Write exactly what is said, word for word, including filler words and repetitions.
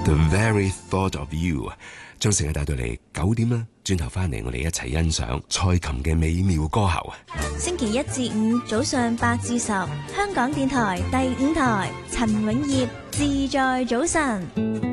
The very thought of you， 將時間帶到嚟九點啦，轉頭翻嚟我哋一齊欣賞蔡琴嘅美妙歌喉。 星期一至五早上八至十，香港電台第五台，陳永業自在早晨。